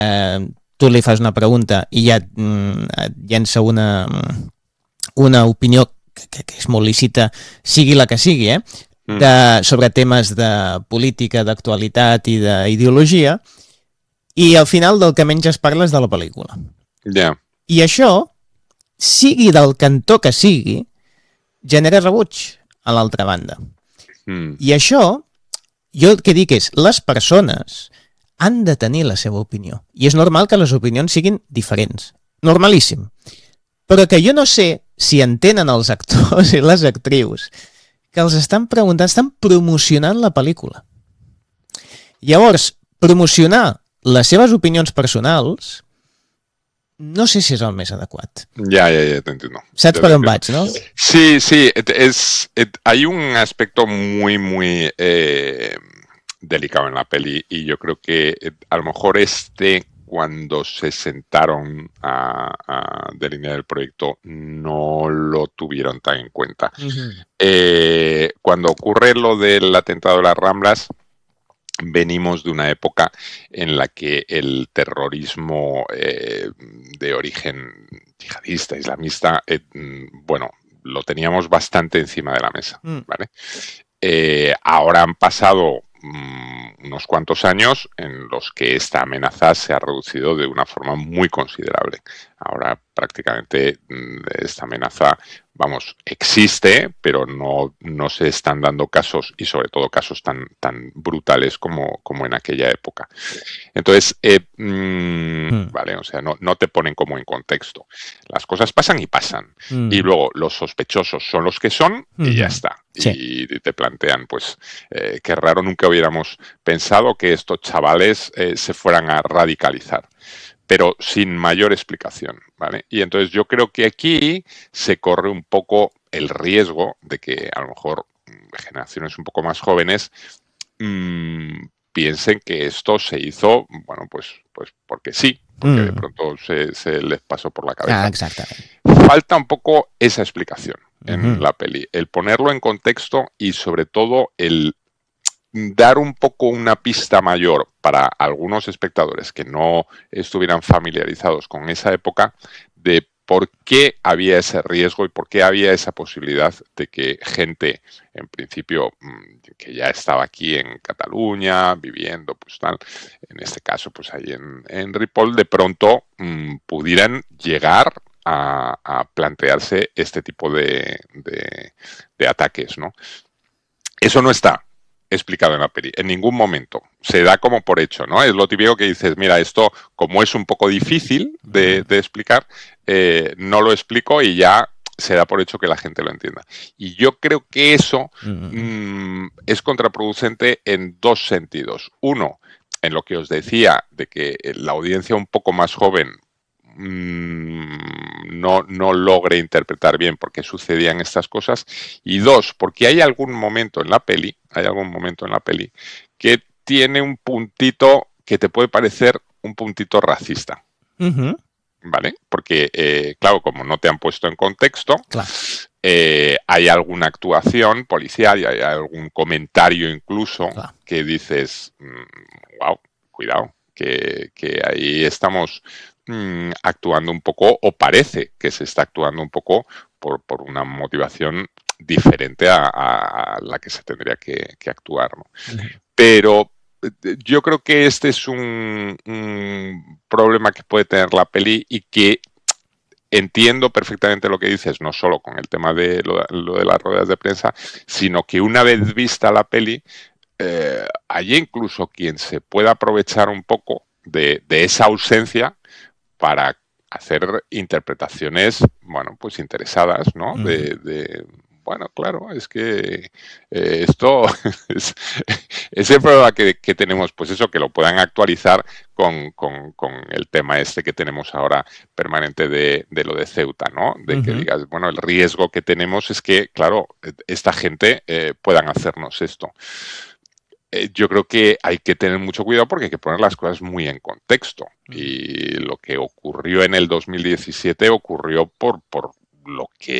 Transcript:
tu li fas una pregunta i ja et llença una opinió que és molt lícita, sigui la que sigui, sobre temes de política, d'actualitat i d'ideologia, i al final del que menys es parla és de la pel·lícula. Yeah. I això, sigui del cantó que sigui, genera rebuig a l'altra banda. I això, jo el que dic és, les persones han de tenir la seva opinió. I és normal que les opinions siguin diferents. Normalíssim. Però que jo no sé si entenen els actors i les actrius que els estan preguntant, estan promocionant la pel·lícula. Llavors, promocionar les seves opinions personals no sé si és el més adecuat. Ya, te entiendo. Saps per on vaig, no? Sí, hay un aspecto muy delicado en la peli y yo creo que a lo mejor cuando se sentaron a delinear el proyecto no lo tuvieron tan en cuenta. Cuando ocurre lo del atentado de las Ramblas, venimos de una época en la que el terrorismo de origen yihadista, islamista, bueno, lo teníamos bastante encima de la mesa, ¿vale? Ahora han pasado unos cuantos años en los que esta amenaza se ha reducido de una forma muy considerable. Ahora prácticamente esta amenaza, vamos, existe, pero no se están dando casos y sobre todo casos tan brutales como en aquella época. Entonces, vale, o sea, no te ponen como en contexto. Las cosas pasan y pasan. Y luego los sospechosos son los que son y ya está. Sí. Y te plantean, pues, qué raro, nunca hubiéramos pensado que estos chavales se fueran a radicalizar, pero sin mayor explicación, ¿vale? Y entonces yo creo que aquí se corre un poco el riesgo de que a lo mejor generaciones un poco más jóvenes piensen que esto se hizo, bueno, pues porque sí, porque de pronto se les pasó por la cabeza. Exactamente. Falta un poco esa explicación en la peli, el ponerlo en contexto y sobre todo el dar un poco una pista mayor para algunos espectadores que no estuvieran familiarizados con esa época de por qué había ese riesgo y por qué había esa posibilidad de que gente, en principio, que ya estaba aquí en Cataluña, viviendo, pues tal, en este caso, pues ahí en Ripoll, de pronto pudieran llegar a plantearse este tipo de ataques, ¿no? Eso no está explicado en la peli, en ningún momento. Se da como por hecho, ¿no? Es lo típico que dices, mira, esto como es un poco difícil de explicar, no lo explico y ya se da por hecho que la gente lo entienda. Y yo creo que eso es contraproducente en dos sentidos. Uno, en lo que os decía, de que la audiencia un poco más joven no logre interpretar bien por qué sucedían estas cosas, y dos, porque hay algún momento en la peli que tiene un puntito que te puede parecer un puntito racista. ¿Vale? Porque, claro, como no te han puesto en contexto, claro. Hay alguna actuación policial y hay algún comentario incluso que dices, wow, cuidado, que ahí estamos actuando un poco, o parece que se está actuando un poco por una motivación diferente a la que se tendría que actuar, ¿no? Pero yo creo que este es un problema que puede tener la peli y que entiendo perfectamente lo que dices, no solo con el tema de lo de las ruedas de prensa, sino que una vez vista la peli, hay incluso quien se pueda aprovechar un poco de esa ausencia para hacer interpretaciones, bueno, pues interesadas, ¿no? Bueno, claro, es que esto es el problema que tenemos, pues eso, que lo puedan actualizar con el tema este que tenemos ahora permanente de lo de Ceuta, ¿no? De que digas, bueno, el riesgo que tenemos es que, claro, esta gente puedan hacernos esto. Yo creo que hay que tener mucho cuidado porque hay que poner las cosas muy en contexto. Y lo que ocurrió en el 2017 ocurrió por lo que